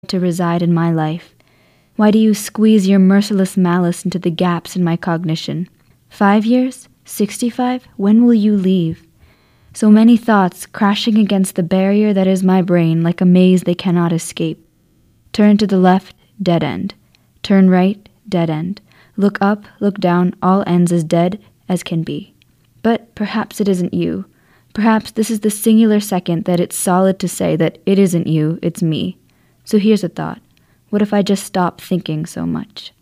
to reside in my life? Why do you squeeze your merciless malice into the gaps in my cognition? 5 years? 65? When will you leave? So many thoughts crashing against the barrier that is my brain like a maze they cannot escape. Turn to the left, dead end. Turn right, dead end. Look up, look down, all ends as dead as can be. But perhaps it isn't you. Perhaps this is the singular second that it's solid to say that it isn't you, it's me. So here's a thought. What if I just stopped thinking so much?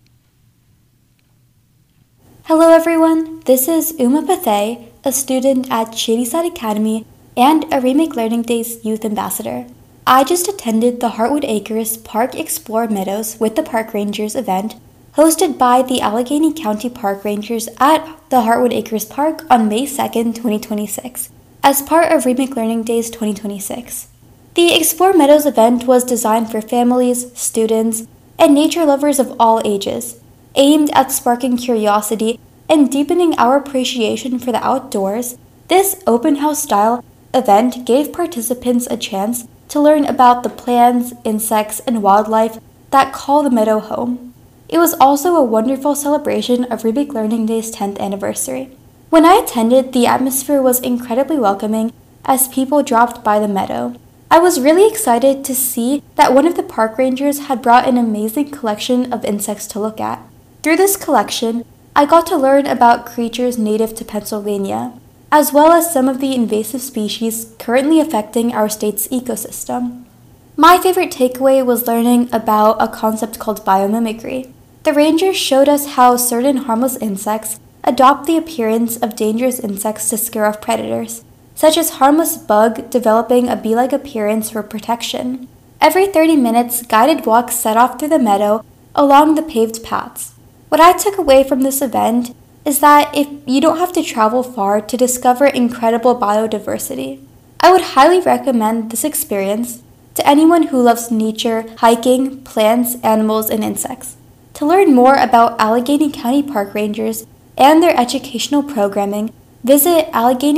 Hello everyone, this is Uma Pathay, a student at Shadyside Academy and a Remake Learning Days Youth Ambassador. I just attended the Heartwood Acres Park Explore Meadows with the Park Rangers event hosted by the Allegheny County Park Rangers at the Heartwood Acres Park on May 2nd, 2026, as part of Remake Learning Days 2026. The Explore Meadows event was designed for families, students, and nature lovers of all ages, aimed at sparking curiosity and deepening our appreciation for the outdoors. This open house style event gave participants a chance to learn about the plants, insects, and wildlife that call the meadow home. It was also a wonderful celebration of Remake Learning Day's 10th anniversary. When I attended, the atmosphere was incredibly welcoming as people dropped by the meadow. I was really excited to see that one of the park rangers had brought an amazing collection of insects to look at. Through this collection, I got to learn about creatures native to Pennsylvania, as well as some of the invasive species currently affecting our state's ecosystem. My favorite takeaway was learning about a concept called biomimicry. The rangers showed us how certain harmless insects adopt the appearance of dangerous insects to scare off predators, such as harmless bug developing a bee-like appearance for protection. Every 30 minutes, guided walks set off through the meadow along the paved paths. What I took away from this event is that if you don't have to travel far to discover incredible biodiversity. I would highly recommend this experience to anyone who loves nature, hiking, plants, animals, and insects. To learn more about Allegheny County Park Rangers and their educational programming, visit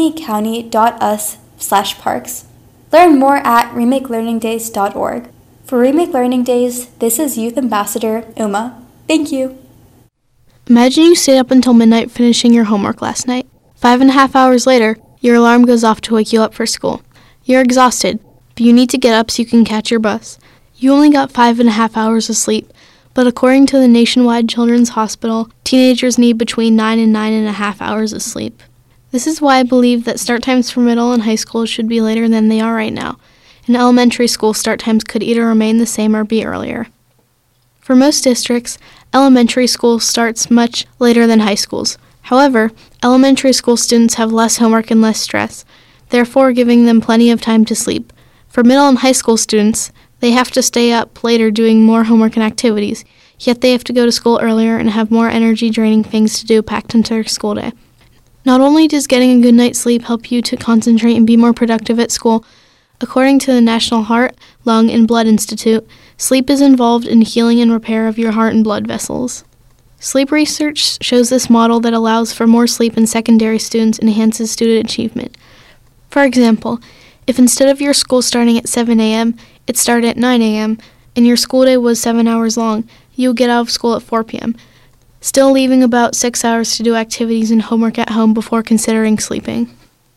alleghenycounty.us/parks. Learn more at remakelearningdays.org. For Remake Learning Days, this is Youth Ambassador Uma. Thank you. Imagine you stayed up until midnight finishing your homework last night. 5.5 hours later, your alarm goes off to wake you up for school. You're exhausted, but you need to get up so you can catch your bus. You only got 5.5 hours of sleep, but according to the Nationwide Children's Hospital, teenagers need between 9 and 9.5 hours of sleep. This is why I believe that start times for middle and high school should be later than they are right now. In elementary school, start times could either remain the same or be earlier. For most districts, elementary school starts much later than high schools. However, elementary school students have less homework and less stress, therefore giving them plenty of time to sleep. For middle and high school students, they have to stay up later doing more homework and activities, yet they have to go to school earlier and have more energy-draining things to do packed into their school day. Not only does getting a good night's sleep help you to concentrate and be more productive at school, according to the National Heart, Lung, and Blood Institute, sleep is involved in healing and repair of your heart and blood vessels. Sleep research shows this model that allows for more sleep in secondary students enhances student achievement. For example, if instead of your school starting at 7 a.m., it started at 9 a.m., and your school day was 7 hours long, you'll get out of school at 4 p.m., still leaving about 6 hours to do activities and homework at home before considering sleeping.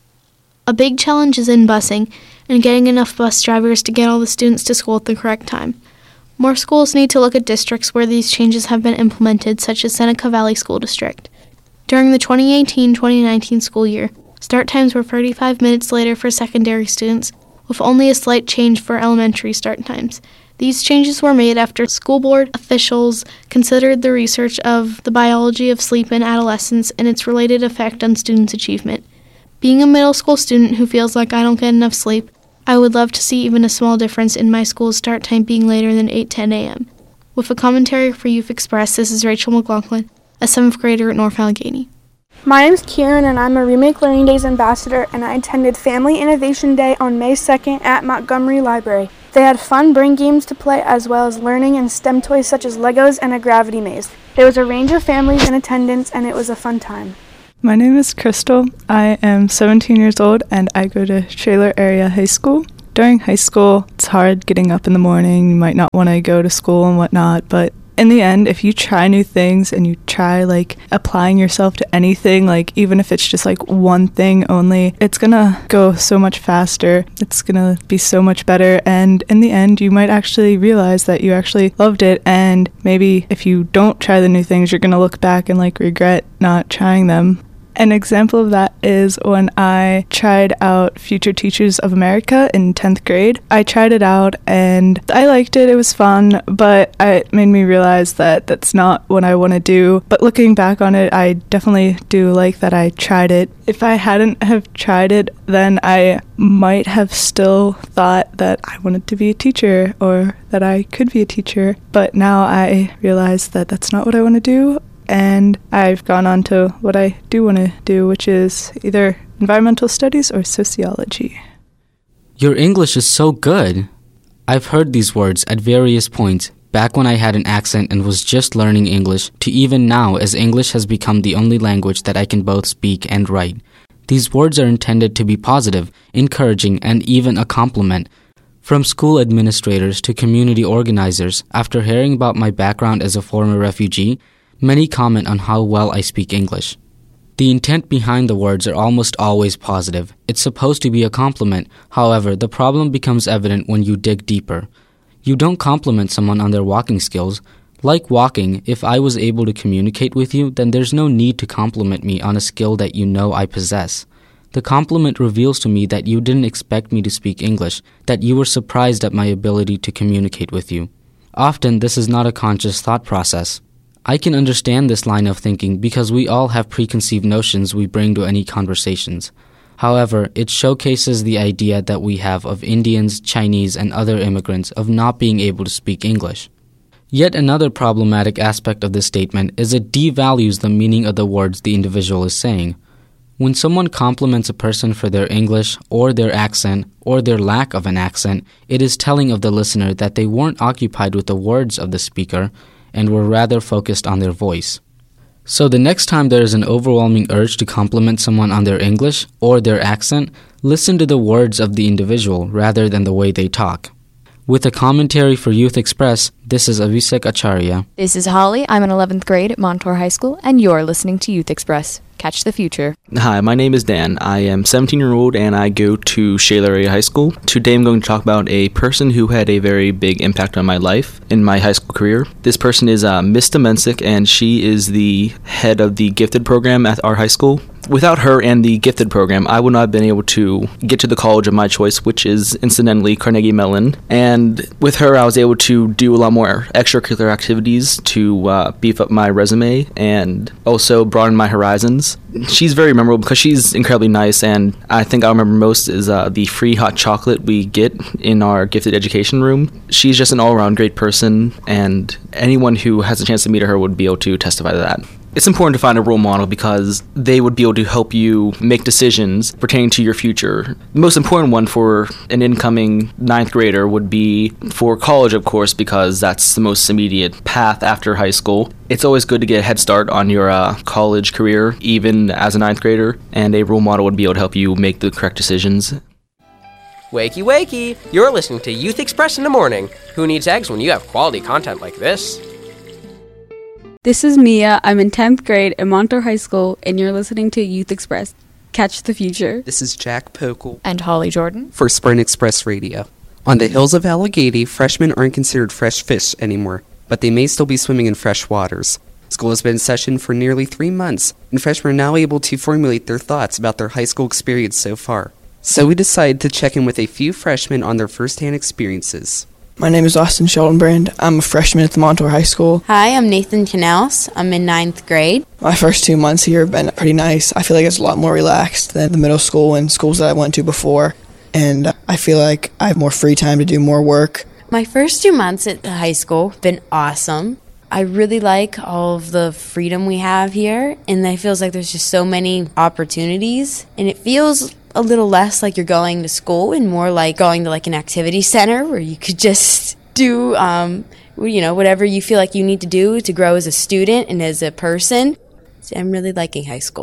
A big challenge is in busing and getting enough bus drivers to get all the students to school at the correct time. More schools need to look at districts where these changes have been implemented, such as Seneca Valley School District. During the 2018-2019 school year, start times were 35 minutes later for secondary students, with only a slight change for elementary start times. These changes were made after school board officials considered the research of the biology of sleep in adolescence and its related effect on students' achievement. Being a middle school student who feels like I don't get enough sleep, I would love to see even a small difference in my school's start time being later than 8:10 a.m. With a commentary for Youth Express, this is Rachel McLaughlin, a 7th grader at North Allegheny. My name is Kieran, and I'm a Remake Learning Days ambassador, and I attended Family Innovation Day on May 2nd at Montgomery Library. They had fun brain games to play, as well as learning and STEM toys such as Legos and a gravity maze. There was a range of families in attendance, and it was a fun time. My name is Crystal. I am 17 years old, and I go to Shaler Area High School. during high school, it's hard getting up in the morning. You might not want to go to school and whatnot, but in the end, if you try new things and you try like applying yourself to anything, like even if it's just like one thing only, it's gonna go so much faster. It's gonna be so much better. And in the end, you might actually realize that you actually loved it. And maybe if you don't try the new things, you're gonna look back and like regret not trying them. An example of that is when I tried out Future Teachers of America in 10th grade. I tried it out and I liked it. It was fun, but it made me realize that that's not what I want to do. But looking back on it, I definitely do like that I tried it. If I hadn't have tried it, then I might have still thought that I wanted to be a teacher or that I could be a teacher. But now I realize that that's not what I want to do. And I've gone on to what I do want to do, which is either environmental studies or sociology. Your English is so good. I've heard these words at various points, back when I had an accent and was just learning English, to even now as English has become the only language that I can both speak and write. These words are intended to be positive, encouraging, and even a compliment. From school administrators to community organizers, after hearing about my background as a former refugee, many comment on how well I speak English. The intent behind the words are almost always positive. It's supposed to be a compliment. However, the problem becomes evident when you dig deeper. You don't compliment someone on their walking skills. Like walking, if I was able to communicate with you, then there's no need to compliment me on a skill that you know I possess. The compliment reveals to me that you didn't expect me to speak English, that you were surprised at my ability to communicate with you. Often, this is not a conscious thought process. I can understand this line of thinking because we all have preconceived notions we bring to any conversations. However, it showcases the idea that we have of Indians, Chinese, and other immigrants of not being able to speak English. Yet another problematic aspect of this statement is it devalues the meaning of the words the individual is saying. When someone compliments a person for their English, or their accent, or their lack of an accent, it is telling of the listener that they weren't occupied with the words of the speaker, and were rather focused on their voice. So the next time there is an overwhelming urge to compliment someone on their English or their accent, listen to the words of the individual rather than the way they talk. With a commentary for Youth Express, this is Abhishek Acharya. This is Holly. I'm in 11th grade at Montour High School, and you're listening to Youth Express. Catch the future. Hi, my name is Dan. I am 17-year-old and I go to Shaler Area High School. Today I'm going to talk about a person who had a very big impact on my life in my high school career. This person is Miss Domensic, and she is the head of the Gifted program at our high school. Without her and the Gifted program, I would not have been able to get to the college of my choice, which is incidentally Carnegie Mellon. And with her, I was able to do a lot more extracurricular activities to beef up my resume and also broaden my horizons. She's very memorable because she's incredibly nice, and I think I'll remember most is the free hot chocolate we get in our Gifted education room. She's just an all-around great person, and anyone who has a chance to meet her would be able to testify to that. It's important to find a role model because they would be able to help you make decisions pertaining to your future. The most important one for an incoming 9th grader would be for college, of course, because that's the most immediate path after high school. It's always good to get a head start on your college career, even as a 9th grader, and a role model would be able to help you make the correct decisions. Wakey, wakey! You're listening to Youth Express in the morning. Who needs eggs when you have quality content like this? This is Mia. I'm in 10th grade at Montour High School, and you're listening to Youth Express. Catch the future. This is Jack Pokel. And Holly Jordan. For Sprint Express Radio. On the hills of Allegheny, freshmen aren't considered fresh fish anymore, but they may still be swimming in fresh waters. School has been in session for nearly 3 months, and freshmen are now able to formulate their thoughts about their high school experience so far. So we decided to check in with a few freshmen on their first-hand experiences. My name is Austin Sheltonbrand. I'm a freshman at the Montour High School. Hi, I'm Nathan Canals. I'm in 9th grade. My first 2 months here have been pretty nice. I feel like it's a lot more relaxed than the middle school and schools that I went to before. And I feel like I have more free time to do more work. My first 2 months at the high school have been awesome. I really like all of the freedom we have here, and it feels like there's just so many opportunities, and it feels a little less like you're going to school and more like going to like an activity center where you could just do whatever you feel like you need to do to grow as a student and as a person. So I'm really liking high school.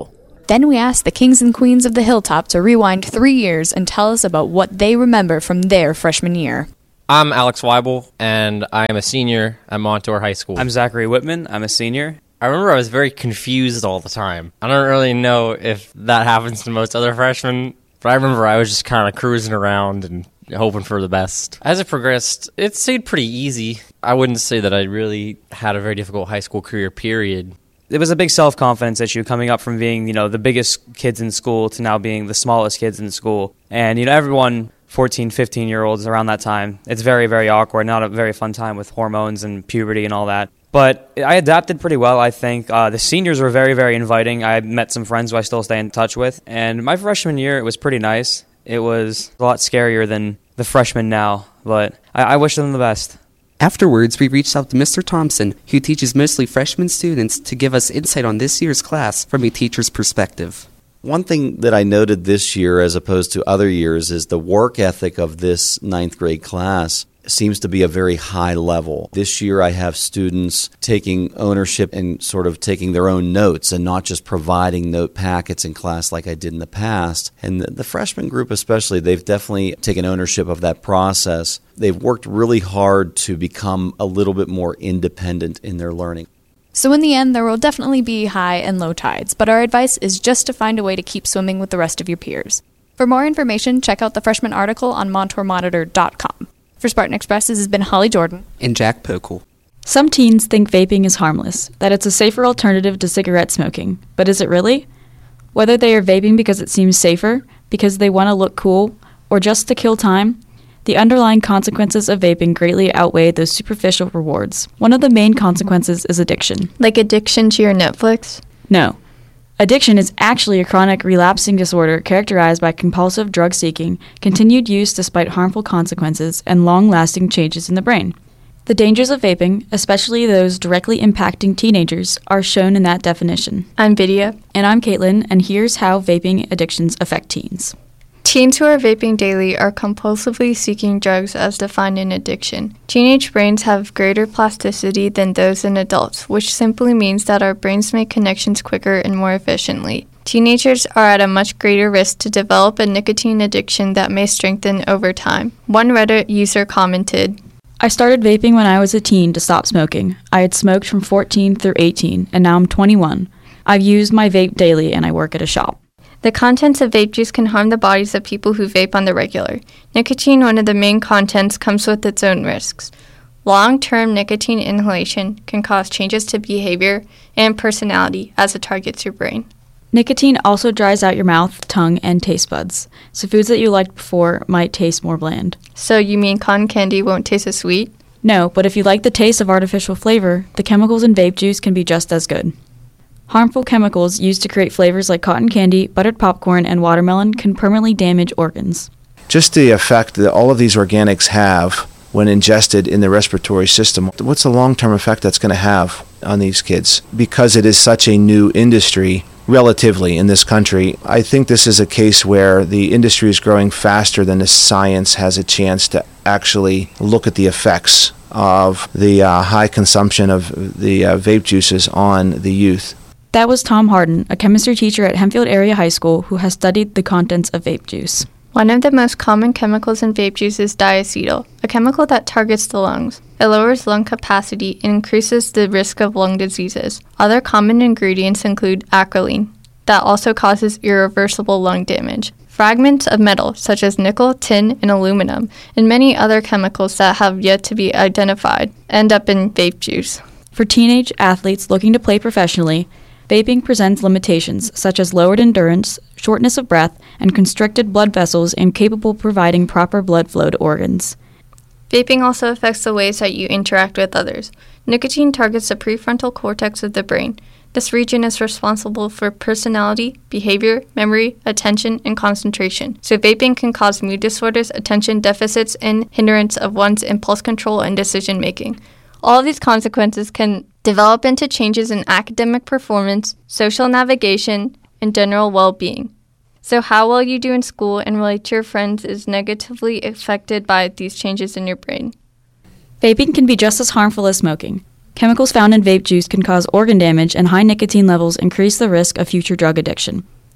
Then we asked the kings and queens of the hilltop to rewind 3 years and tell us about what they remember from their freshman year. I'm Alex Weibel, and I am a senior at Montour High School. I'm Zachary Whitman. I'm a senior. I remember I was very confused all the time. I don't really know if that happens to most other freshmen, but I remember I was just kind of cruising around and hoping for the best. As it progressed, it stayed pretty easy. I wouldn't say that I really had a very difficult high school career period. It was a big self-confidence issue coming up from being, the biggest kids in school to now being the smallest kids in school. And, everyone 14, 15-year-olds around that time, it's very, very awkward, not a very fun time with hormones and puberty and all that. But I adapted pretty well, I think. The seniors were very, very inviting. I met some friends who I still stay in touch with. And my freshman year, it was pretty nice. It was a lot scarier than the freshmen now, but I wish them the best. Afterwards, we reached out to Mr. Thompson, who teaches mostly freshman students, to give us insight on this year's class from a teacher's perspective. One thing that I noted this year as opposed to other years is the work ethic of this 9th grade class seems to be a very high level. This year I have students taking ownership and sort of taking their own notes and not just providing note packets in class like I did in the past. And the freshman group especially, they've definitely taken ownership of that process. They've worked really hard to become a little bit more independent in their learning. So in the end, there will definitely be high and low tides, but our advice is just to find a way to keep swimming with the rest of your peers. For more information, check out the freshman article on MontourMonitor.com. For Spartan Express, this has been Holly Jordan and Jack Pokel. Some teens think vaping is harmless, that it's a safer alternative to cigarette smoking. But is it really? Whether they are vaping because it seems safer, because they want to look cool, or just to kill time, the underlying consequences of vaping greatly outweigh those superficial rewards. One of the main consequences is addiction. Like addiction to your Netflix? No. Addiction is actually a chronic relapsing disorder characterized by compulsive drug seeking, continued use despite harmful consequences, and long-lasting changes in the brain. The dangers of vaping, especially those directly impacting teenagers, are shown in that definition. I'm Vidya. And I'm Caitlin, and here's how vaping addictions affect teens. Teens who are vaping daily are compulsively seeking drugs as defined in addiction. Teenage brains have greater plasticity than those in adults, which simply means that our brains make connections quicker and more efficiently. Teenagers are at a much greater risk to develop a nicotine addiction that may strengthen over time. One Reddit user commented, I started vaping when I was a teen to stop smoking. I had smoked from 14 through 18, and now I'm 21. I've used my vape daily, and I work at a shop. The contents of vape juice can harm the bodies of people who vape on the regular. Nicotine, one of the main contents, comes with its own risks. Long-term nicotine inhalation can cause changes to behavior and personality as it targets your brain. Nicotine also dries out your mouth, tongue, and taste buds, so foods that you liked before might taste more bland. So you mean cotton candy won't taste as sweet? No, but if you like the taste of artificial flavor, the chemicals in vape juice can be just as good. Harmful chemicals used to create flavors like cotton candy, buttered popcorn, and watermelon can permanently damage organs. Just the effect that all of these organics have when ingested in the respiratory system, what's the long-term effect that's going to have on these kids? Because it is such a new industry, relatively, in this country, I think this is a case where the industry is growing faster than the science has a chance to actually look at the effects of the high consumption of the vape juices on the youth. That was Tom Harden, a chemistry teacher at Hempfield Area High School who has studied the contents of vape juice. One of the most common chemicals in vape juice is diacetyl, a chemical that targets the lungs. It lowers lung capacity and increases the risk of lung diseases. Other common ingredients include acrolein, that also causes irreversible lung damage. Fragments of metal, such as nickel, tin, and aluminum, and many other chemicals that have yet to be identified, end up in vape juice. For teenage athletes looking to play professionally, vaping presents limitations such as lowered endurance, shortness of breath, and constricted blood vessels incapable of providing proper blood flow to organs. Vaping also affects the ways that you interact with others. Nicotine targets the prefrontal cortex of the brain. This region is responsible for personality, behavior, memory, attention, and concentration. So vaping can cause mood disorders, attention deficits, and hindrance of one's impulse control and decision making. All of these consequences can develop into changes in academic performance, social navigation, and general well-being. So how well you do in school and relate to your friends is negatively affected by these changes in your brain. Vaping can be just as harmful as smoking. Chemicals found in vape juice can cause organ damage, and high nicotine levels increase the risk of future drug addiction.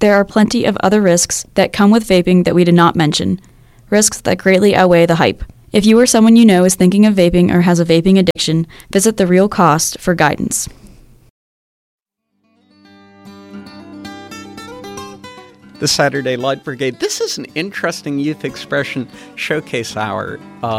There are plenty of other risks that come with vaping that we did not mention, risks that greatly outweigh the hype. If you or someone you know is thinking of vaping or has a vaping addiction, visit The Real Cost for guidance. The Saturday Light Brigade. This is an interesting Youth Expression Showcase Hour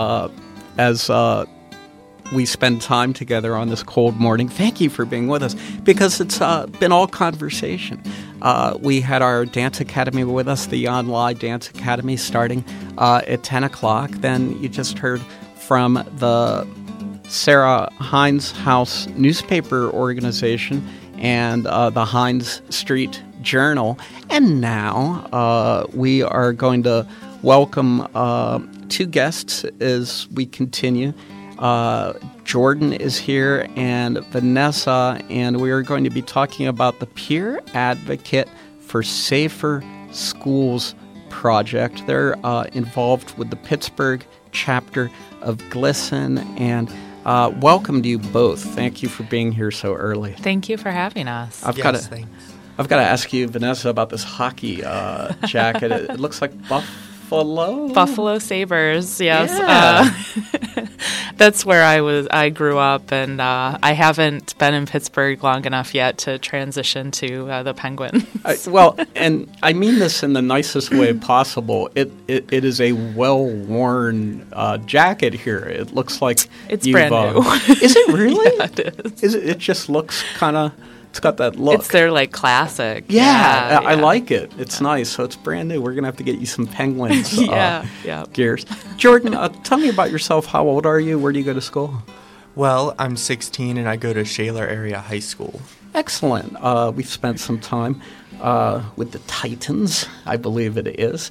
as we spend time together on this cold morning. Thank you for being with us, because it's been all conversation. We had our Dance Academy with us, the online Dance Academy, starting at 10 o'clock. Then you just heard from the Sarah Hines House newspaper organization and the Hines Street Journal. And now we are going to welcome two guests as we continue. Jordan is here and Vanessa, and we are going to be talking about the Peer Advocate for Safer Schools project. They're involved with the Pittsburgh chapter of GLSEN, and welcome to you both. Thank you for being here so early. Thank you for having us. I've got to ask you, Vanessa, about this hockey jacket. It looks like Buffalo Sabres, yes. Yeah. That's where I grew up, and I haven't been in Pittsburgh long enough yet to transition to the Penguins. Well, and I mean this in the nicest way possible. It is a well-worn jacket here. It looks like it's brand new. Is it really? Yeah, it is. It just looks kind of... It's got that look. It's their classic. Yeah, I like it. It's nice. So it's brand new. We're going to have to get you some Penguins gears. Jordan, tell me about yourself. How old are you? Where do you go to school? Well, I'm 16 and I go to Shaler Area High School. Excellent. We've spent some time with the Titans, I believe it is.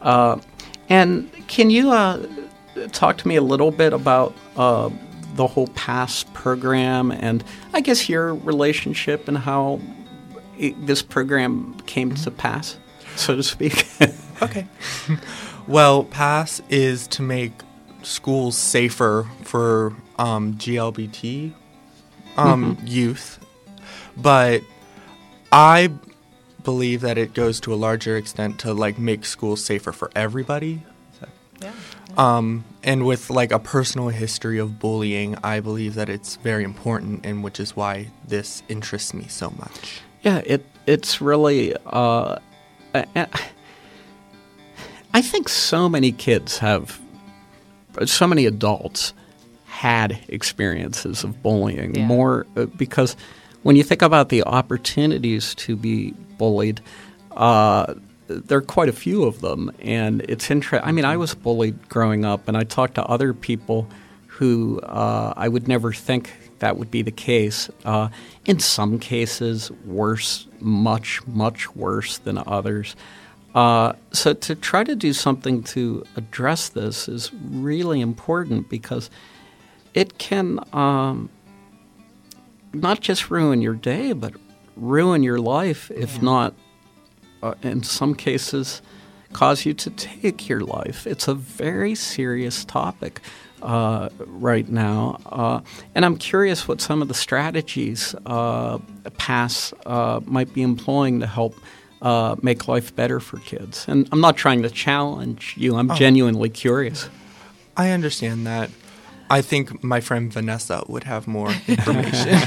And can you talk to me a little bit about the whole PASS program, and I guess your relationship and how this program came to pass, so to speak? Okay. Well, PASS is to make schools safer for GLBT youth, but I believe that it goes to a larger extent to make schools safer for everybody. Yeah. And with a personal history of bullying, I believe that it's very important, and which is why this interests me so much. Yeah, it's really. I think so many kids so many adults had experiences of bullying more because when you think about the opportunities to be bullied. There are quite a few of them, and it's interesting. I mean, I was bullied growing up, and I talked to other people who I would never think that would be the case. In some cases, worse, much, much worse than others. So to try to do something to address this is really important, because it can not just ruin your day, but ruin your life, if not in some cases, cause you to take your life. It's a very serious topic right now. And I'm curious what some of the strategies PASS might be employing to help make life better for kids. And I'm not trying to challenge you. I'm genuinely curious. I understand that. I think my friend Vanessa would have more information.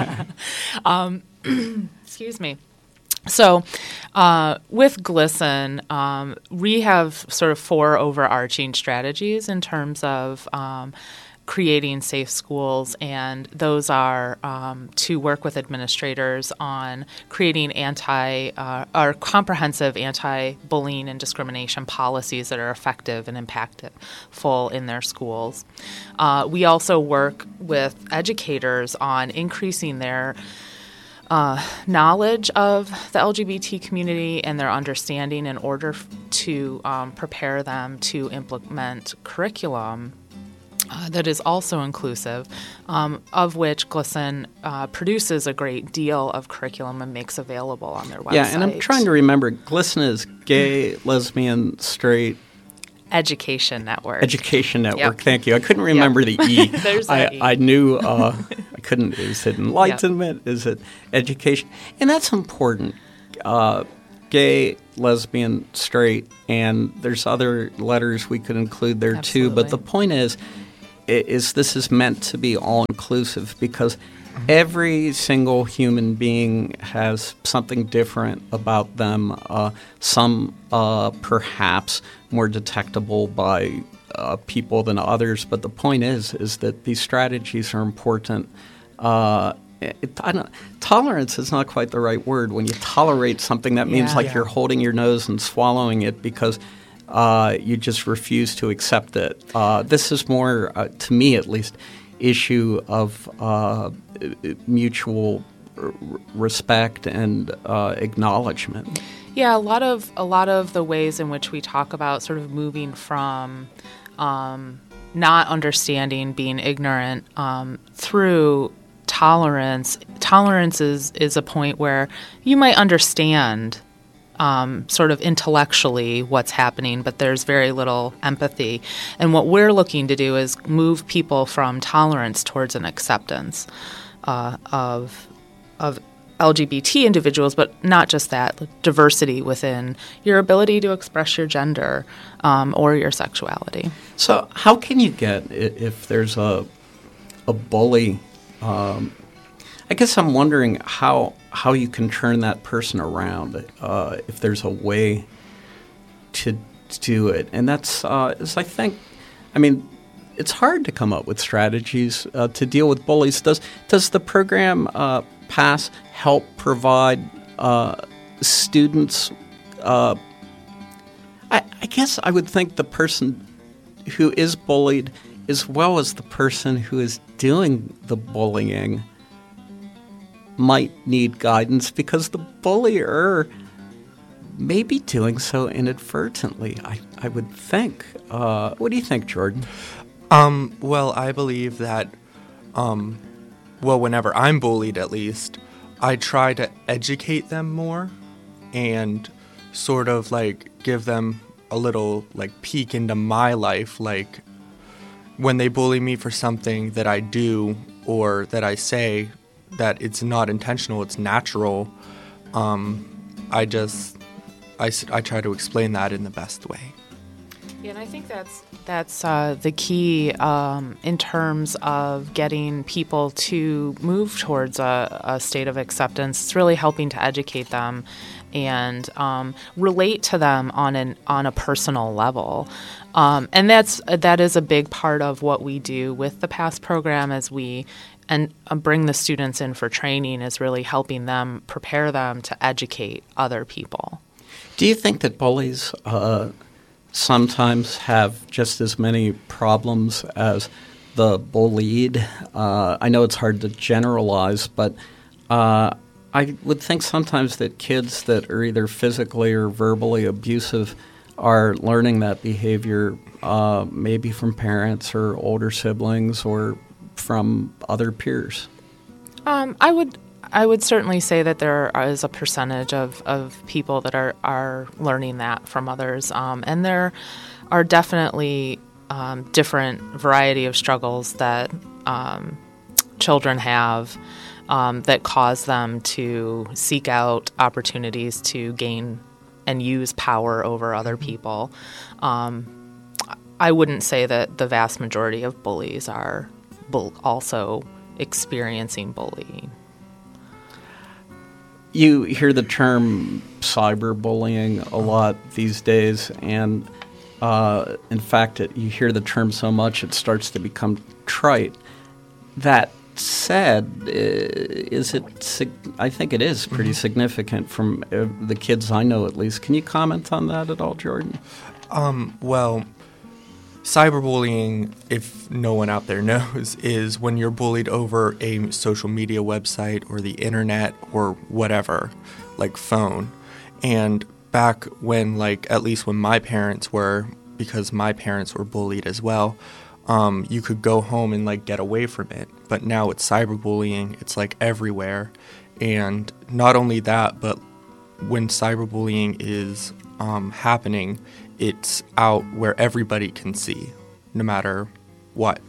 Excuse me. So with GLSEN, we have sort of 4 overarching strategies in terms of creating safe schools, and those are to work with administrators on creating our comprehensive anti-bullying and discrimination policies that are effective and impactful in their schools. We also work with educators on increasing their knowledge of the LGBT community and their understanding in order to prepare them to implement curriculum that is also inclusive, of which GLSEN produces a great deal of curriculum and makes available on their website. Yeah, and I'm trying to remember, GLSEN is gay, lesbian, straight... Education Network. Education Network, Yep. Thank you. I couldn't remember the E. There's that E. I knew, I couldn't, is it enlightenment? Is it education? And that's important. gay, lesbian, straight, and there's other letters we could include there too. But the point is this is meant to be all-inclusive because every single human being has something different about them, some perhaps more detectable by people than others. But the point is that these strategies are important. Tolerance is not quite the right word. When you tolerate something, that means you're holding your nose and swallowing it because you just refuse to accept it. This is more, to me at least, issue of mutual respect and acknowledgement. Yeah, a lot of the ways in which we talk about sort of moving from not understanding, being ignorant, through tolerance. Tolerance is a point where you might understand sort of intellectually what's happening, but there's very little empathy. And what we're looking to do is move people from tolerance towards an acceptance of LGBT individuals, but not just that, diversity within your ability to express your gender or your sexuality. So how can you get, if there's a bully, I guess I'm wondering how you can turn that person around, if there's a way to do it. And that's, I think, I mean, it's hard to come up with strategies to deal with bullies. Does the program PASS help provide students? I guess I would think the person who is bullied, as well as the person who is doing the bullying, might need guidance because the bullier may be doing so inadvertently, I would think. What do you think, Jordan? Well, I believe that, whenever I'm bullied at least, I try to educate them more and sort of like give them a little like peek into my life, like when they bully me for something that I do or that I say, that it's not intentional, it's natural. I try to explain that in the best way. Yeah, and I think that's the key in terms of getting people to move towards a state of acceptance. It's really helping to educate them and relate to them on a personal level. And that is a big part of what we do with the PASS program as we bring the students in for training, is really helping them, prepare them to educate other people. Do you think that bullies sometimes have just as many problems as the bullied? I know it's hard to generalize, but I would think sometimes that kids that are either physically or verbally abusive are learning that behavior maybe from parents or older siblings or from other peers. I would certainly say that there is a percentage of people that are learning that from others, and there are definitely different variety of struggles that children have that cause them to seek out opportunities to gain and use power over other people. I wouldn't say that the vast majority of bullies are also experiencing bullying. You hear the term cyberbullying a lot these days, and in fact, you hear the term so much it starts to become trite. That said, I think it is pretty significant from the kids I know, at least. Can you comment on that at all, Jordan? Well, cyberbullying, if no one out there knows, is when you're bullied over a social media website or the internet or whatever, like phone. And back when, at least when my parents were, because my parents were bullied as well, you could go home and get away from it. But now it's cyberbullying, it's everywhere. And not only that, but when cyberbullying is happening, it's out where everybody can see, no matter what,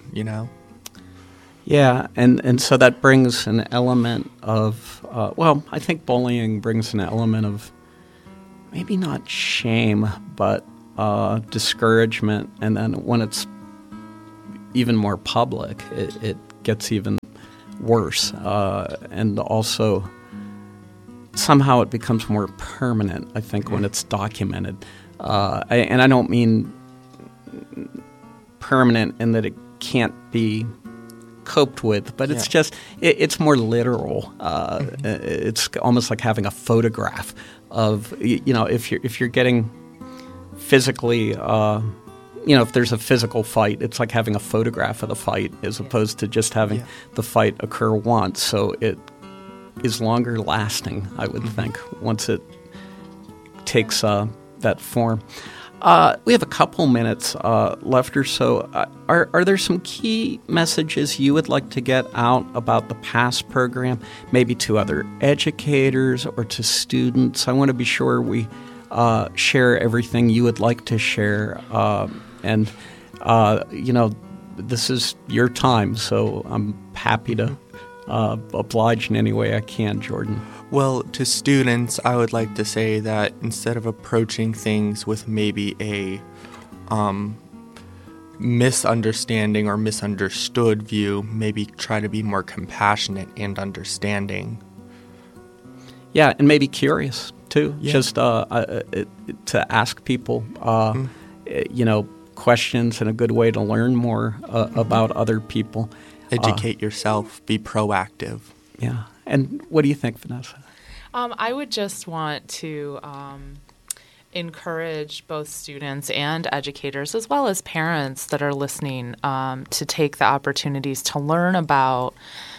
Yeah, and so that brings an element of, I think bullying brings an element of maybe not shame, but discouragement. And then when it's even more public, it gets even worse. And also, somehow it becomes more permanent, I think, when it's documented. And I don't mean permanent in that it can't be coped with, but it's just, it's more literal. It's almost like having a photograph of, if you're getting physically, if there's a physical fight, it's like having a photograph of the fight as opposed to just having the fight occur once. So it is longer lasting, I would think, once it takes that form. We have a couple minutes left or so. Are there some key messages you would like to get out about the PASS program, maybe to other educators or to students? I want to be sure we share everything you would like to share. This is your time, so I'm happy to oblige in any way I can, Jordan. Well, to students, I would like to say that instead of approaching things with maybe a misunderstanding or misunderstood view, maybe try to be more compassionate and understanding. Yeah, and maybe curious, too. Yeah. Just to ask people, questions and a good way to learn more about other people. Educate yourself. Be proactive. Yeah. And what do you think, Vanessa? I would just want to encourage both students and educators, as well as parents that are listening, to take the opportunities to learn about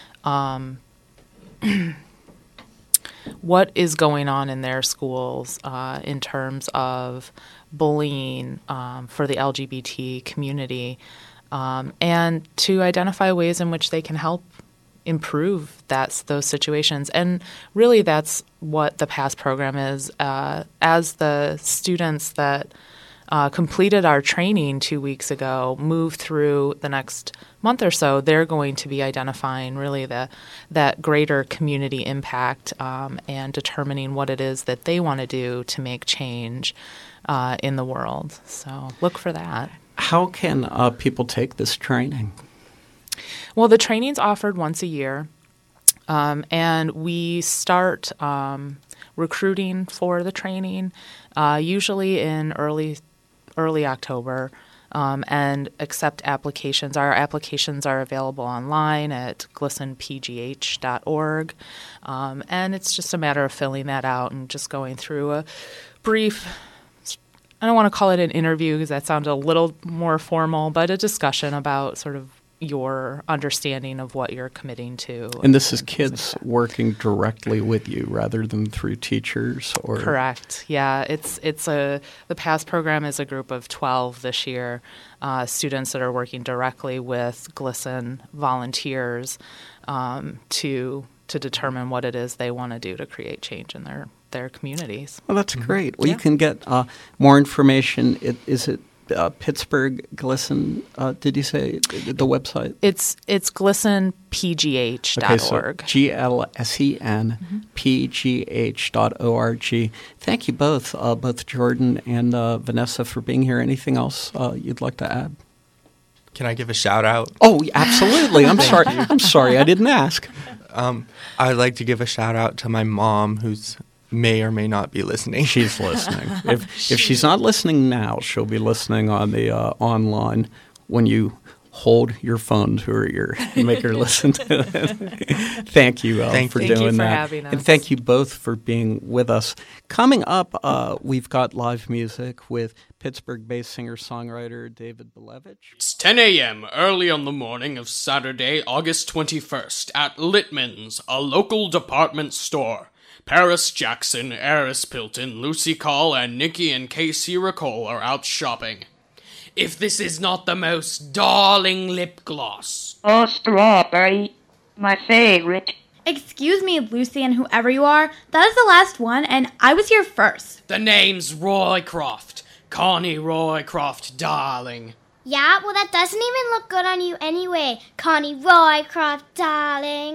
what is going on in their schools in terms of bullying for the LGBT community, and to identify ways in which they can help improve those situations. And really that's what the PASS program is. As the students that completed our training 2 weeks ago move through the next month or so, they're going to be identifying really that greater community impact and determining what it is that they want to do to make change in the world. So look for that. How can people take this training? Well, the training's offered once a year, and we start recruiting for the training usually in early October, and accept applications. Our applications are available online at glissenpgh.org, and it's just a matter of filling that out and just going through a brief, I don't want to call it an interview because that sounds a little more formal, but a discussion about sort of your understanding of what you're committing to. And this is kids working directly with you rather than through teachers? Or Correct. Yeah, the PASS program is a group of 12 this year, students that are working directly with GLSEN volunteers to determine what it is they want to do to create change in their communities. Well, that's great. Well, you can get more information. Is it Pittsburgh GLSEN, did you say the website? It's glissenpgh.org. Okay, so GLSENPGH.org. Thank you both Jordan and Vanessa, for being here. Anything else you'd like to add? Can I give a shout out? Oh, absolutely. I'm sorry. I'm sorry. I didn't ask. I'd like to give a shout out to my mom, who's may or may not be listening. She's listening. If she's not listening now, she'll be listening on the online when you hold your phone to her ear and make her listen to it. Thank you for doing that. Having us. And thank you both for being with us. Coming up, we've got live music with Pittsburgh-based singer-songwriter David Belevich. It's 10 a.m. early on the morning of Saturday, August 21st at Littman's, a local department store. Paris Jackson, Eris Pilton, Lucy Call, and Nikki and Casey Ricole are out shopping. If this is not the most darling lip gloss. Oh, strawberry. My favorite. Excuse me, Lucy and whoever you are. That is the last one, and I was here first. The name's Roycroft. Connie Roycroft, darling. Yeah, well, that doesn't even look good on you anyway, Connie Roycroft, darling.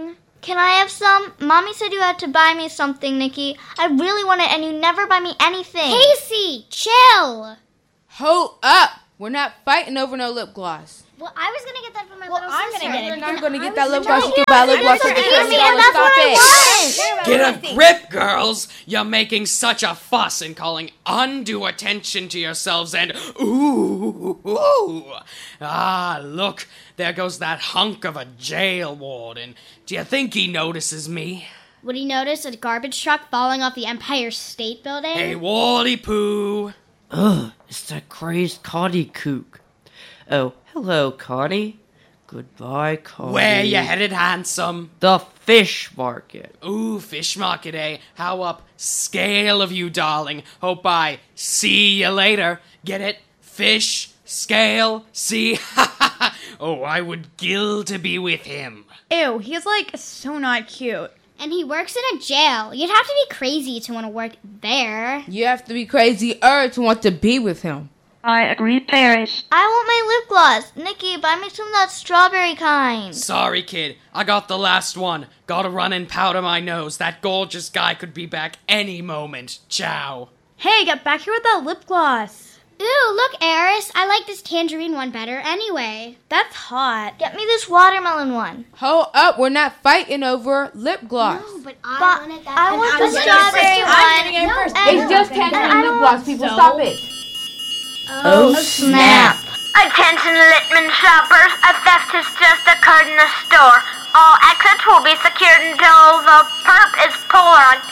Can I have some? Mommy said you had to buy me something, Nikki. I really want it, and you never buy me anything. Casey, chill. Hold up. We're not fighting over no lip gloss. Well, I was gonna get that for my little sister. You're gonna get that lip gloss. You can buy lip gloss for the kids. That's what I want. Get a grip, girls! You're making such a fuss and calling undue attention to yourselves and ooh. Ah, look, there goes that hunk of a jail warden. Do you think he notices me? Would he notice a garbage truck falling off the Empire State Building? Hey, Wally Poo! Ugh, it's that crazed Connie kook. Oh, hello, Connie. Goodbye, Connie. Where you headed, handsome? The fish market. Ooh, fish market, eh? How up scale of you, darling. Hope I see you later. Get it? Fish, scale, see? Oh, I would gill to be with him. Ew, he's like so not cute. And he works in a jail. You'd have to be crazy to want to work there. You have to be crazier to want to be with him. I agree, Paris. I want my lip gloss. Nikki, buy me some of that strawberry kind. Sorry, kid. I got the last one. Gotta run and powder my nose. That gorgeous guy could be back any moment. Ciao. Hey, get back here with that lip gloss. Ooh, look, Eris. I like this tangerine one better anyway. That's hot. Get me this watermelon one. Hold up, we're not fighting over lip gloss. No, but I wanted that. I want the strawberry one. I'm getting it first. It's just tangerine lip gloss, people. Stop it. Oh, snap. Attention Litman shoppers, a theft has just occurred in the store. All exits will be secured until the perp is paralyzed.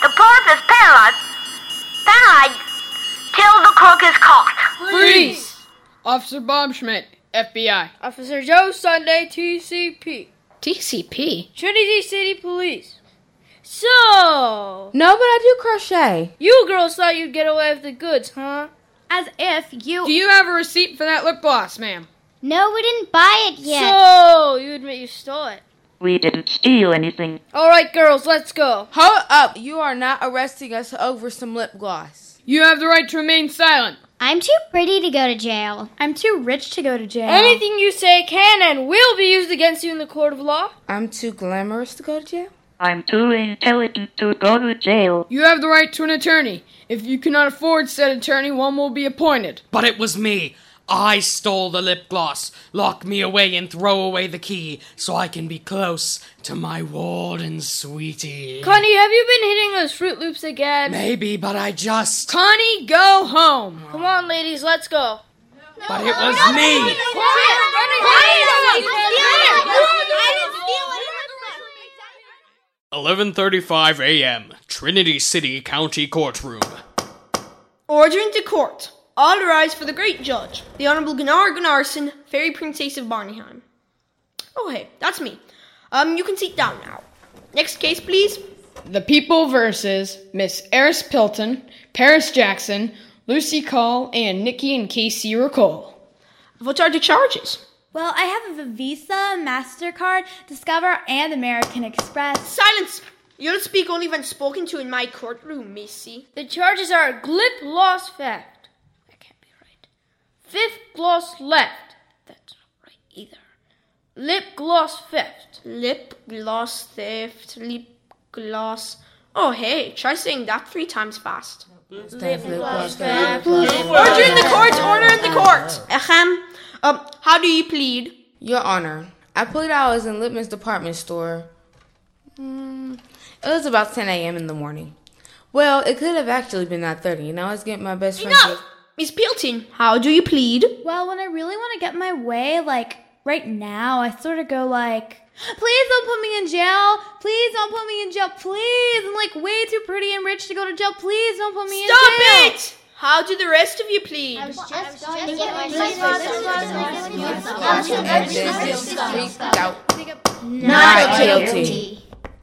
Till the crook is caught. Freeze! Officer Bob Schmidt, FBI. Officer Joe Sunday, TCP. TCP? Trinity City Police. So... No, but I do crochet. You girls thought you'd get away with the goods, huh? As if you... Do you have a receipt for that lip gloss, ma'am? No, we didn't buy it yet. So, you admit you stole it? We didn't steal anything. All right, girls, let's go. Hold up, you are not arresting us over some lip gloss. You have the right to remain silent. I'm too pretty to go to jail. I'm too rich to go to jail. Anything you say can and will be used against you in the court of law. I'm too glamorous to go to jail. I'm too intelligent to go to jail. You have the right to an attorney. If you cannot afford said attorney, one will be appointed. But it was me. I stole the lip gloss. Lock me away and throw away the key so I can be close to my warden, sweetie. Connie, have you been hitting those Fruit Loops again? Maybe, but I just... Connie, go home. Come on, ladies, let's go. But it was me. 11:35 a.m. Trinity City County Courtroom. Order into court. All rise for the great judge, the Honorable Gunnar Gunnarsson, Fairy Princess of Barneyheim. Oh, hey, that's me. You can sit down now. Next case, please. The People versus Miss Eris Pilton, Paris Jackson, Lucy Call, and Nikki and Casey Ricole. What are the charges? Well, I have a Visa, MasterCard, Discover, and American Express. Silence! You'll speak only when spoken to in my courtroom, Missy. The charges are lip gloss theft. That can't be right. Fifth gloss left. That's not right either. Lip gloss theft. Lip gloss theft. Lip gloss. Oh, hey, try saying that 3 times fast. Lip gloss theft. Order in the court! Order in the court! How do you plead? Your Honor, I plead I was in Lipman's department store. It was about 10 a.m. in the morning. Well, it could have actually been 9:30, and I was getting my best friend. Enough! Miss Pilton, how do you plead? Well, when I really want to get my way, like, right now, I sort of go like, please don't put me in jail. Please don't put me in jail. Please. I'm like way too pretty and rich to go to jail. Please don't put me in jail. Stop it! How do the rest of you plead? Not guilty.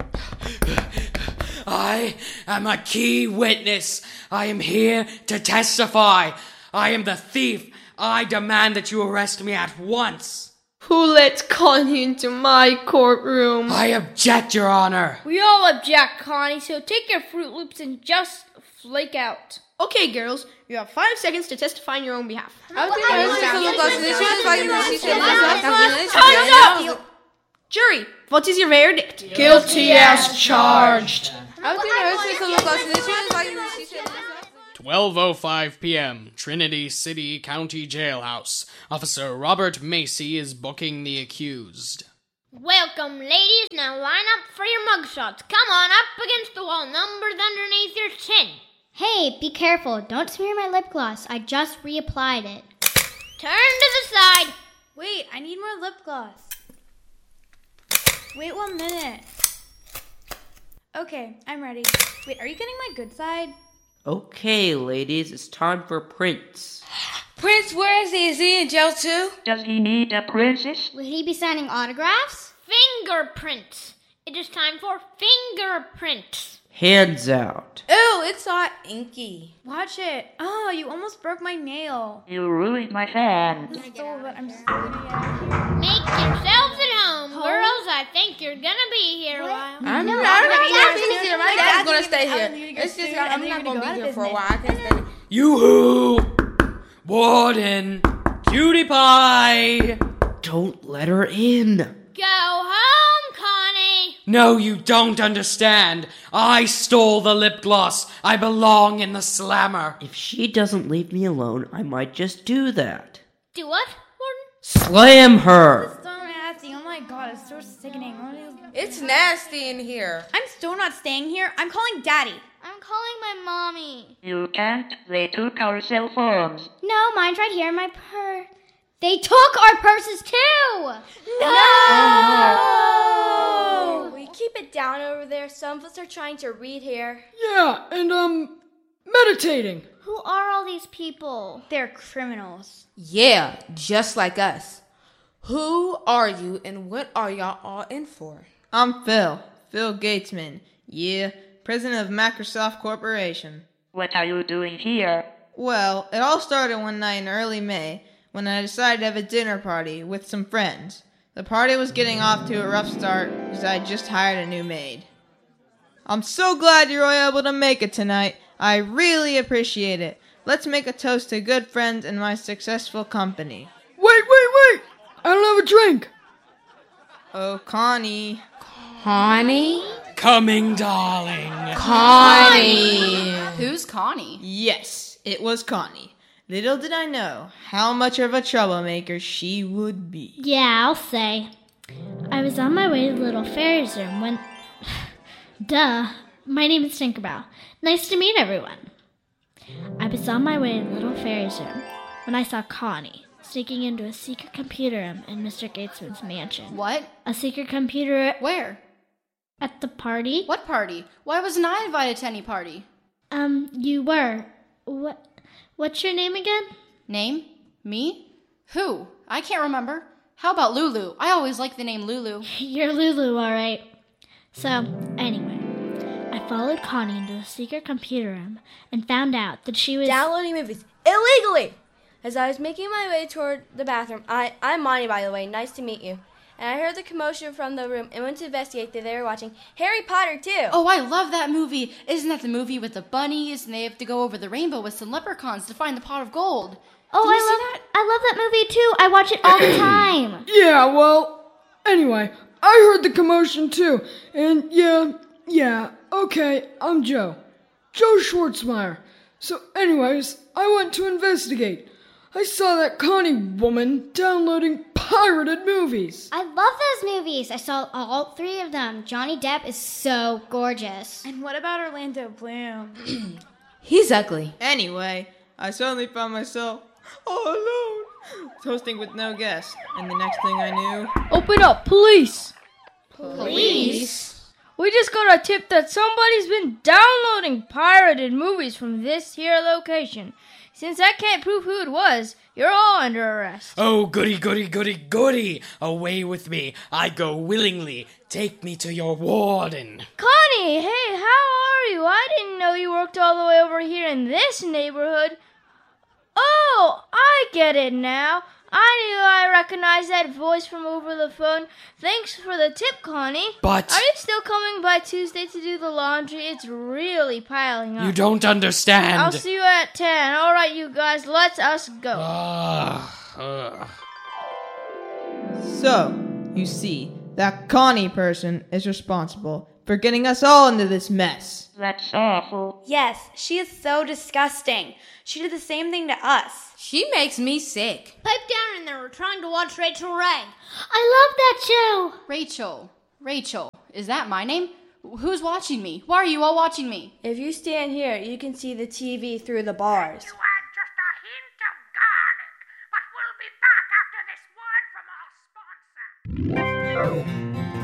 I am a key witness. I am here to testify. I am the thief. I demand that you arrest me at once. Who let Connie into my courtroom? I object, Your Honor. We all object, Connie, so take your Fruit Loops and just flake out. Okay, girls, you have 5 seconds to testify on your own behalf. Time's up! Jury, what is your verdict? Guilty as charged. I was thinking lip gloss. She was like, she said. 12:05 p.m., Trinity City County Jailhouse. Officer Robert Macy is booking the accused. Welcome, ladies. Now line up for your mugshots. Come on up against the wall. Numbers underneath your chin. Hey, be careful. Don't smear my lip gloss. I just reapplied it. Turn to the side. Wait, I need more lip gloss. Wait 1 minute. Okay, I'm ready. Wait, are you getting my good side? Okay, ladies, it's time for Prince. Prince, where is he? Is he in jail too? Does he need a princess? Will he be signing autographs? Fingerprints. It is time for fingerprints. Hands out. Ew, it's all inky. Watch it. Oh, you almost broke my nail. You ruined my fan. I'm still gonna get out of here. Make yourselves at home. Girls, I think you're gonna be here a while. I'm not gonna be here. My dad's gonna stay here. It's just I'm not gonna be here for a while. I can stay. Yoo-hoo! Warden! Cutie pie! Don't let her in. Go home, Connie. No, you don't understand. I stole the lip gloss. I belong in the slammer. If she doesn't leave me alone, I might just do that. Do what, Warden? Slam her! It's so nasty. Oh my god, it's so sickening. It's nasty in here. I'm still not staying here. I'm calling Daddy. I'm calling my mommy. You can't. They took our cell phones. No, mine's right here in my purse. They took our purses too! No! Will you keep it down over there? Some of us are trying to read here. Yeah, and meditating. Who are all these people? They're criminals. Yeah, just like us. Who are you and what are y'all all in for? I'm Phil Gatesman. Yeah, president of Microsoft Corporation. What are you doing here? Well, it all started one night in early May when I decided to have a dinner party with some friends. The party was getting off to a rough start because I had just hired a new maid. I'm so glad you're all able to make it tonight. I really appreciate it. Let's make a toast to good friends and my successful company. Wait! I don't have a drink. Oh, Connie. Connie? Coming, darling. Connie. Who's Connie? Yes, it was Connie. Little did I know how much of a troublemaker she would be. Yeah, I'll say. I was on my way to the Little Fairies Room when... Duh. My name is Tinkerbell. Nice to meet everyone. I was on my way to the Little Fairies Room when I saw Connie sneaking into a secret computer room in Mr. Gatesman's mansion. What? A secret computer... Where? At the party. What party? Why wasn't I invited to any party? You were. What's your name again? Name? Me? Who? I can't remember. How about Lulu? I always like the name Lulu. You're Lulu, all right. So, anyway, I followed Connie into the secret computer room and found out that she was... downloading movies illegally. As I was making my way toward the bathroom, I'm Monty, by the way. Nice to meet you. And I heard the commotion from the room and went to investigate that they were watching Harry Potter, too. Oh, I love that movie. Isn't that the movie with the bunnies and they have to go over the rainbow with some leprechauns to find the pot of gold? Oh, I love that movie, too. I watch it all the time. Yeah, well, anyway, I heard the commotion, too. And yeah, okay, I'm Joe Schwartzmeyer. So anyways, I went to investigate. I saw that Connie woman downloading pirated movies. I love those movies. I saw all 3 of them. Johnny Depp is so gorgeous. And what about Orlando Bloom? He's ugly. Anyway, I suddenly found myself all alone, toasting with no guests. And the next thing I knew... Open up, police! Police? We just got a tip that somebody's been downloading pirated movies from this here location. Since I can't prove who it was, you're all under arrest. Oh, goody. Away with me. I go willingly. Take me to your warden. Connie, hey, how are you? I didn't know you worked all the way over here in this neighborhood. Oh, I get it now. I knew I recognized that voice from over the phone. Thanks for the tip, Connie. But... are you still coming by Tuesday to do the laundry? It's really piling up. You don't understand. I'll see you at 10. All right, you guys, let us go. So, you see, that Connie person is responsible for getting us all into this mess. That's awful. Yes, she is so disgusting. She did the same thing to us. She makes me sick. Pipe down in there. We're trying to watch Rachel Ray. I love that show. Rachel, is that my name? Who's watching me? Why are you all watching me? If you stand here, you can see the TV through the bars. You add just a hint of garlic, but we'll be back after this word from our sponsor.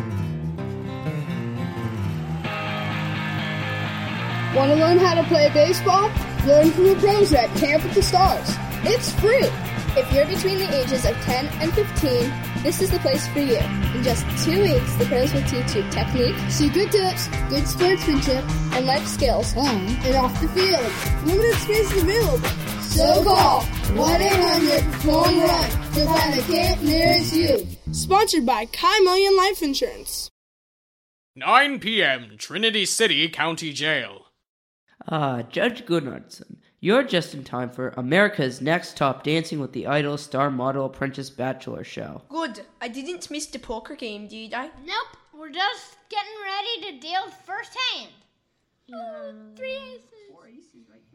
Want to learn how to play baseball? Learn from the pros at Camp with the Stars. It's free. If you're between the ages of 10 and 15, this is the place for you. In just 2 weeks, the pros will teach you technique, secret tips, good sportsmanship, and life skills on and off the field. Limited space available. So call 1-800-HOME-RUN to find a camp nearest you. Sponsored by Kai Million Life Insurance. 9 p.m., Trinity City County Jail. Judge Goodnardson, you're just in time for America's Next Top Dancing with the Idol Star Model Apprentice Bachelor show. Good. I didn't miss the poker game, did I? Nope. We're just getting ready to deal first hand. 3 aces. 4 aces, right?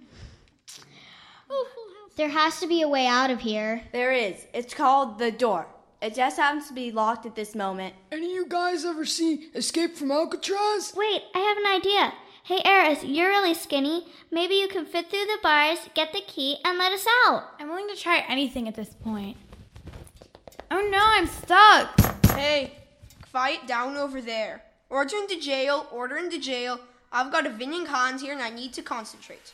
There has to be a way out of here. There is. It's called the door. It just happens to be locked at this moment. Any of you guys ever see Escape from Alcatraz? Wait, I have an idea. Hey, Eris, you're really skinny. Maybe you can fit through the bars, get the key, and let us out. I'm willing to try anything at this point. Oh no, I'm stuck. Hey, quiet down over there. Order into jail. I've got a winning hand here and I need to concentrate.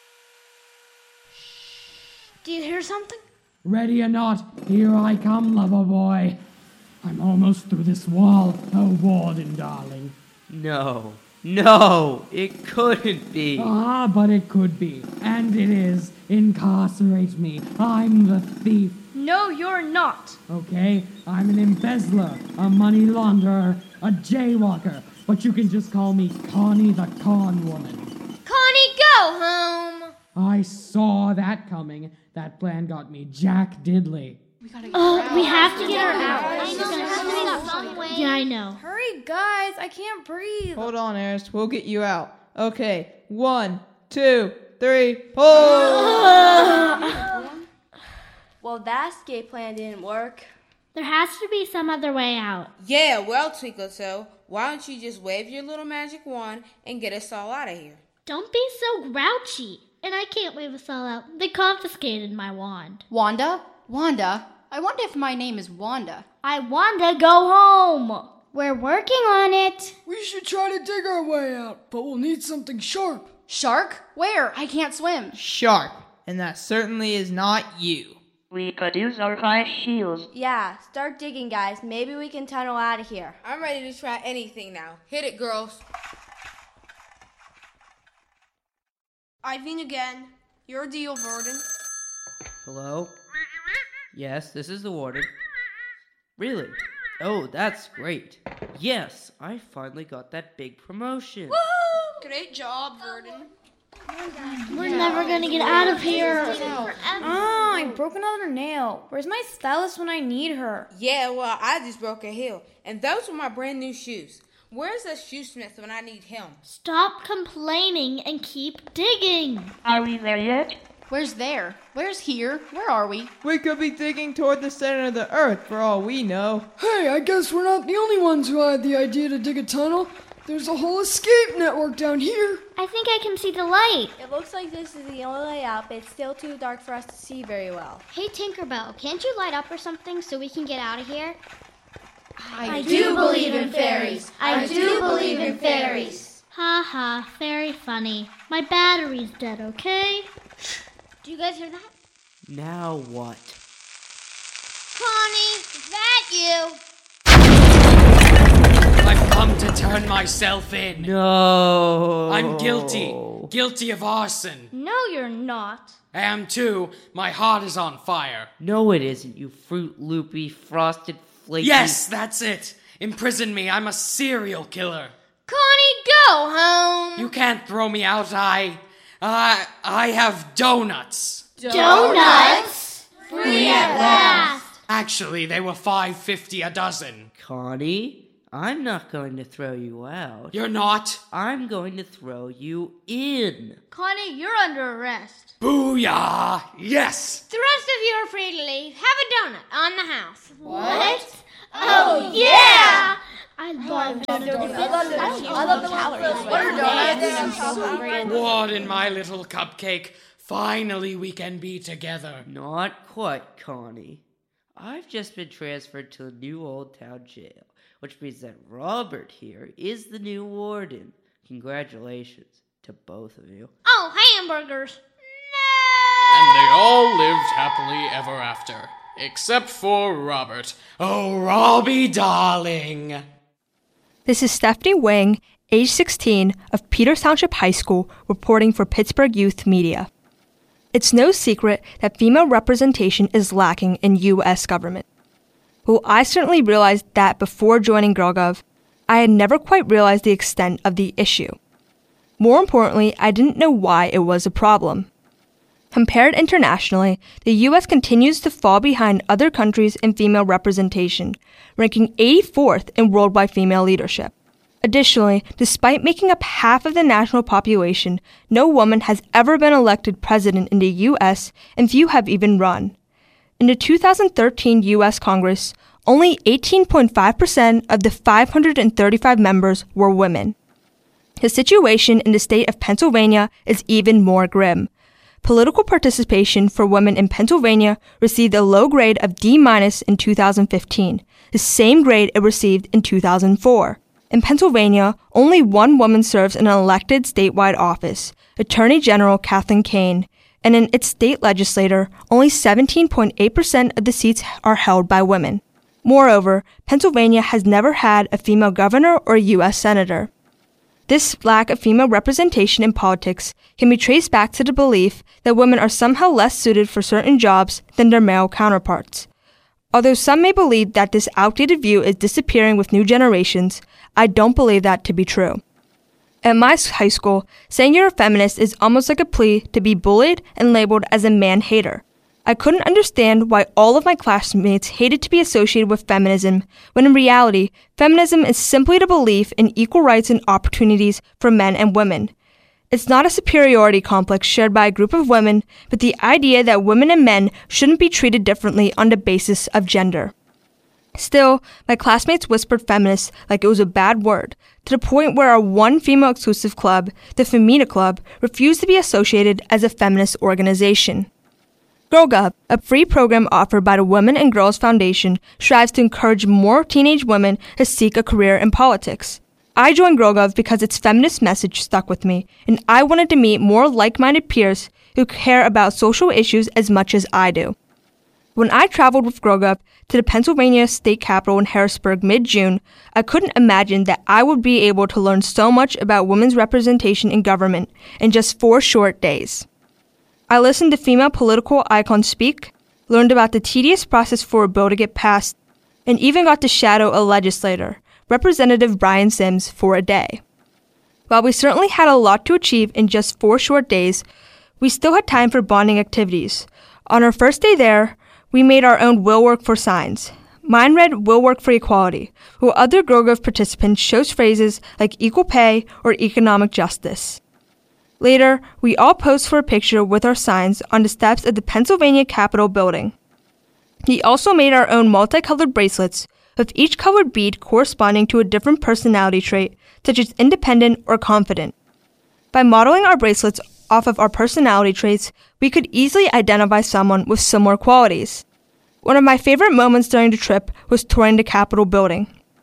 Do you hear something? Ready or not, here I come, lover boy. I'm almost through this wall. Oh, Warden, darling. No, it couldn't be. Ah, but it could be. And it is. Incarcerate me. I'm the thief. No, you're not. Okay, I'm an embezzler, a money launderer, a jaywalker. But you can just call me Connie the Con Woman. Connie, go home. I saw that coming. That plan got me Jack Diddley. We have to get her out. Yeah, I know. Hurry, guys. I can't breathe. Hold on, Eris. We'll get you out. Okay, 1, 2, 3, pull! Well, that escape plan didn't work. There has to be some other way out. Yeah, well, Twinkle Toe, why don't you just wave your little magic wand and get us all out of here? Don't be so grouchy. And I can't wave us all out. They confiscated my wand. Wanda? I wonder if my name is Wanda. I want to go home. We're working on it. We should try to dig our way out, but we'll need something sharp. Shark? Where? I can't swim. Sharp. And that certainly is not you. We could use our ice shields. Yeah, start digging, guys. Maybe we can tunnel out of here. I'm ready to try anything now. Hit it, girls. I win again. Your deal, Warden. Hello? Yes, this is the warden. Really? Oh, that's great. Yes, I finally got that big promotion. Woohoo! Great job, Warden. We're never gonna get out of here. Oh, I broke another nail. Where's my stylist when I need her? Yeah, well, I just broke a heel. And those were my brand new shoes. Where's the shoesmith when I need him? Stop complaining and keep digging. Are we there yet? Where's there? Where's here? Where are we? We could be digging toward the center of the earth for all we know. Hey, I guess we're not the only ones who had the idea to dig a tunnel. There's a whole escape network down here. I think I can see the light. It looks like this is the only way out, but it's still too dark for us to see very well. Hey, Tinkerbell, can't you light up or something so we can get out of here? I do believe in fairies. I do believe in fairies. Ha ha, very funny. My battery's dead, okay? Do you guys hear that? Now what? Connie, is that you? I've come to turn myself in. No. I'm guilty. Guilty of arson. No, you're not. I am too. My heart is on fire. No, it isn't, you Fruit Loopy, frosted flaky... Yes, that's it. Imprison me. I'm a serial killer. Connie, go home. You can't throw me out. I have donuts. Donuts? Free at last. Actually, they were $5.50 a dozen. Connie, I'm not going to throw you out. You're not? I'm going to throw you in. Connie, you're under arrest. Booyah! Yes! The rest of you are free to leave. Have a donut on the house. What? Oh, yeah! I love What in my little cupcake? Finally we can be together. Not quite, Connie. I've just been transferred to the new Old Town Jail, which means that Robert here is the new warden. Congratulations to both of you. Oh, hamburgers. And they all lived happily ever after. Except for Robert. Oh, Robbie, darling. This is Stephanie Wang, age 16, of Peters Township High School, reporting for Pittsburgh Youth Media. It's no secret that female representation is lacking in U.S. government. Well, I certainly realized that before joining GirlGov, I had never quite realized the extent of the issue. More importantly, I didn't know why it was a problem. Compared internationally, the U.S. continues to fall behind other countries in female representation, ranking 84th in worldwide female leadership. Additionally, despite making up half of the national population, no woman has ever been elected president in the U.S., and few have even run. In the 2013 U.S. Congress, only 18.5% of the 535 members were women. The situation in the state of Pennsylvania is even more grim. Political participation for women in Pennsylvania received a low grade of D- in 2015, the same grade it received in 2004. In Pennsylvania, only one woman serves in an elected statewide office, Attorney General Kathleen Kane, and in its state legislature, only 17.8% of the seats are held by women. Moreover, Pennsylvania has never had a female governor or a U.S. senator. This lack of female representation in politics can be traced back to the belief that women are somehow less suited for certain jobs than their male counterparts. Although some may believe that this outdated view is disappearing with new generations, I don't believe that to be true. At my high school, saying you're a feminist is almost like a plea to be bullied and labeled as a man-hater. I couldn't understand why all of my classmates hated to be associated with feminism, when in reality, feminism is simply the belief in equal rights and opportunities for men and women. It's not a superiority complex shared by a group of women, but the idea that women and men shouldn't be treated differently on the basis of gender. Still, my classmates whispered feminist like it was a bad word, to the point where our one female-exclusive club, the Femina Club, refused to be associated as a feminist organization. GirlGov, a free program offered by the Women and Girls Foundation, strives to encourage more teenage women to seek a career in politics. I joined GirlGov because its feminist message stuck with me, and I wanted to meet more like-minded peers who care about social issues as much as I do. When I traveled with GirlGov to the Pennsylvania state capitol in Harrisburg mid-June, I couldn't imagine that I would be able to learn so much about women's representation in government in just 4 short days. I listened to female political icons speak, learned about the tedious process for a bill to get passed, and even got to shadow a legislator, Representative Brian Sims, for a day. While we certainly had a lot to achieve in just 4 short days, we still had time for bonding activities. On our first day there, we made our own Will Work for signs. Mine read Will Work for Equality, while other GirlGov participants chose phrases like equal pay or economic justice. Later, we all posed for a picture with our signs on the steps of the Pennsylvania Capitol building. We also made our own multicolored bracelets, with each colored bead corresponding to a different personality trait, such as independent or confident. By modeling our bracelets off of our personality traits, we could easily identify someone with similar qualities. One of my favorite moments during the trip was touring the Capitol building.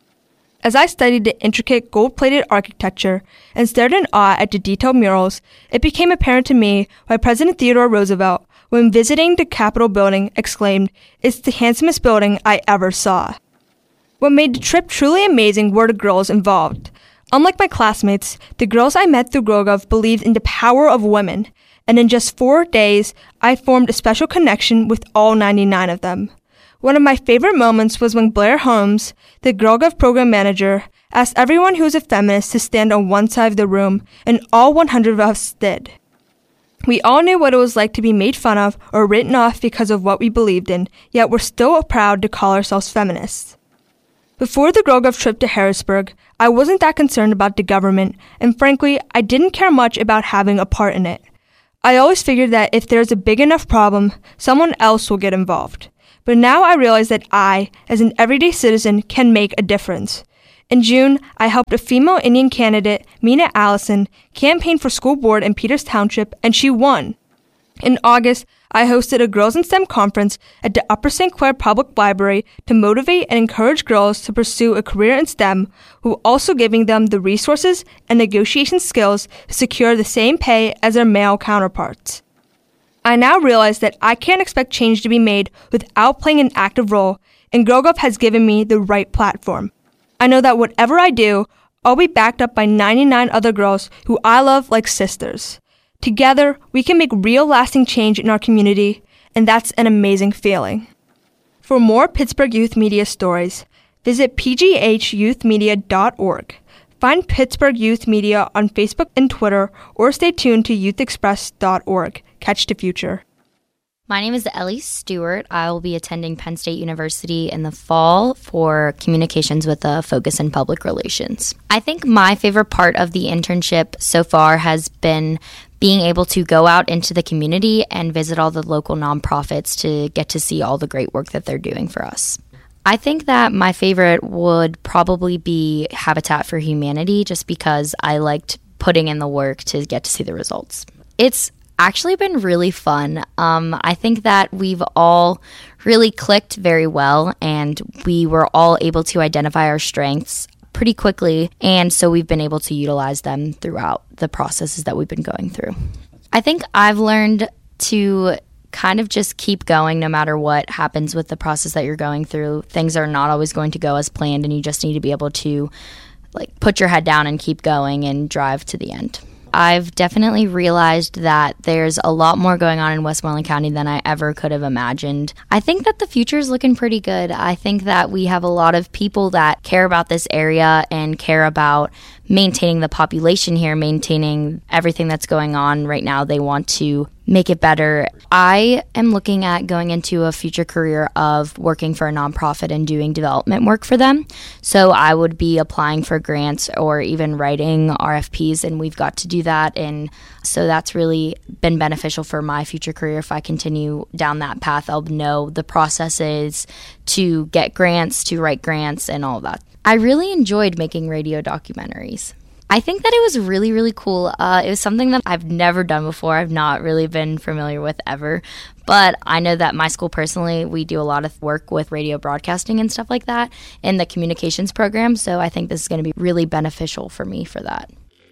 As I studied the intricate gold-plated architecture and stared in awe at the detailed murals, it became apparent to me why President Theodore Roosevelt, when visiting the Capitol building, exclaimed, "It's the handsomest building I ever saw." What made the trip truly amazing were the girls involved. Unlike my classmates, the girls I met through GirlGov believed in the power of women, and in just 4 days, I formed a special connection with all 99 of them. One of my favorite moments was when Blair Holmes, the GirlGov program manager, asked everyone who was a feminist to stand on one side of the room, and all 100 of us did. We all knew what it was like to be made fun of or written off because of what we believed in, yet we're still proud to call ourselves feminists. Before the Girl Gov trip to Harrisburg, I wasn't that concerned about the government, and frankly, I didn't care much about having a part in it. I always figured that if there's a big enough problem, someone else will get involved. But now I realize that I, as an everyday citizen, can make a difference. In June, I helped a female Indian candidate, Mina Allison, campaign for school board in Peters Township, and she won. In August, I hosted a Girls in STEM conference at the Upper St. Clair Public Library to motivate and encourage girls to pursue a career in STEM, while also giving them the resources and negotiation skills to secure the same pay as their male counterparts. I now realize that I can't expect change to be made without playing an active role, and Girl Gov has given me the right platform. I know that whatever I do, I'll be backed up by 99 other girls who I love like sisters. Together, we can make real lasting change in our community, and that's an amazing feeling. For more Pittsburgh Youth Media stories, visit pghyouthmedia.org. Find Pittsburgh Youth Media on Facebook and Twitter, or stay tuned to youthexpress.org. Catch the future. My name is Ellie Stewart. I will be attending Penn State University in the fall for communications with a focus in public relations. I think my favorite part of the internship so far has been being able to go out into the community and visit all the local nonprofits to get to see all the great work that they're doing for us. I think that my favorite would probably be Habitat for Humanity, just because I liked putting in the work to get to see the results. It's actually been really fun. I think that we've all really clicked very well, and we were all able to identify our strengths pretty quickly, and so we've been able to utilize them throughout the processes that we've been going through. I think I've learned to kind of just keep going no matter what happens with the process that you're going through. Things are not always going to go as planned, and you just need to be able to put your head down and keep going and drive to the end. I've definitely realized that there's a lot more going on in Westmoreland County than I ever could have imagined. I think that the future is looking pretty good. I think that we have a lot of people that care about this area and care about maintaining the population here, maintaining everything that's going on right now. They want to make it better. I am looking at going into a future career of working for a nonprofit and doing development work for them. So I would be applying for grants or even writing RFPs, and we've got to do that. And so that's really been beneficial for my future career. If I continue down that path, I'll know the processes to get grants, to write grants, and all that. I really enjoyed making radio documentaries. I think that it was really, really cool. It was something that I've never done before. I've not really been familiar with ever. But I know that my school personally, we do a lot of work with radio broadcasting and stuff like that in the communications program. So I think this is going to be really beneficial for me for that.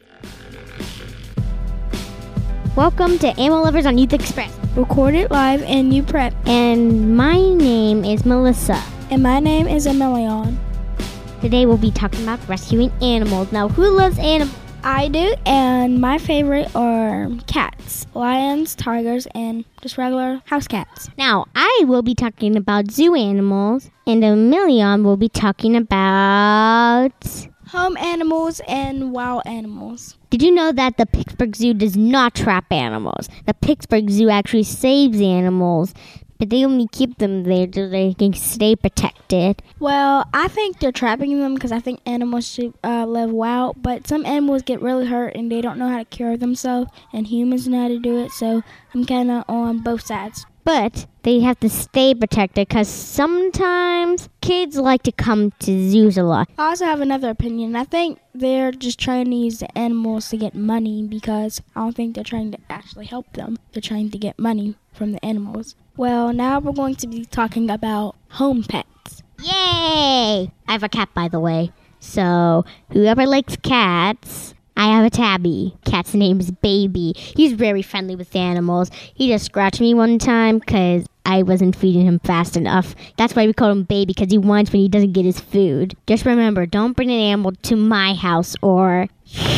Welcome to Animal Lovers on Youth Express. Recorded live in New Prep. And my name is Melissa. And my name is Emilion. Today we'll be talking about rescuing animals. Now, who loves animals? I do, and my favorite are cats, lions, tigers, and just regular house cats. Now, I will be talking about zoo animals, and Emilion will be talking about home animals and wild animals. Did you know that the Pittsburgh Zoo does not trap animals? The Pittsburgh Zoo actually saves animals, but they only keep them there so they can stay protected. Well, I think they're trapping them because I think animals should live wild, but some animals get really hurt and they don't know how to cure themselves, and humans know how to do it, so I'm kind of on both sides. But they have to stay protected because sometimes kids like to come to zoos a lot. I also have another opinion. I think they're just trying to use the animals to get money because I don't think they're trying to actually help them. They're trying to get money from the animals. Well, now we're going to be talking about home pets. Yay! I have a cat, by the way. So, whoever likes cats, I have a tabby. Cat's name is Baby. He's very friendly with animals. He just scratched me one time because I wasn't feeding him fast enough. That's why we call him Baby, because he whines when he doesn't get his food. Just remember, don't bring an animal to my house or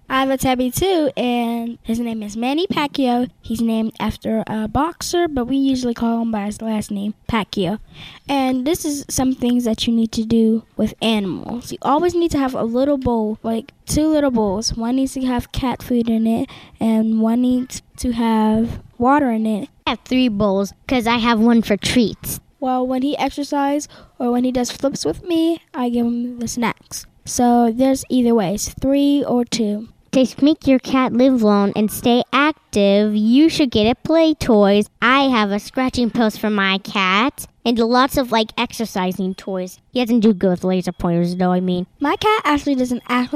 I have a tabby too, and his name is Manny Pacquiao. He's named after a boxer, but we usually call him by his last name, Pacquiao. And this is some things that you need to do with animals. You always need to have a little bowl, like 2 little bowls. One needs to have cat food in it, and one needs to have water in it. I have 3 bowls because I have one for treats. Well, when he exercises or when he does flips with me, I give him the snacks. So there's either ways, 3 or 2. To make your cat live long and stay active, you should get it play toys. I have a scratching post for my cat and lots of exercising toys. He doesn't do good with laser pointers though, I mean. My cat actually doesn't act